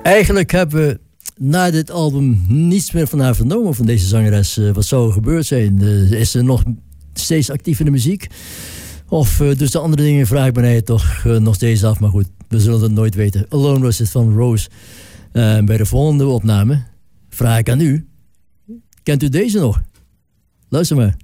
Eigenlijk hebben we na dit album niets meer van haar vernomen, van deze zangeres. Wat zou er gebeurd zijn? Is ze nog steeds actief in de muziek? Of dus de andere dingen vraag ik mij toch nog steeds af. Maar goed, we zullen het nooit weten. Alone was het van Rose. Bij de volgende opname vraag ik aan u. Kent u deze nog? Luister maar.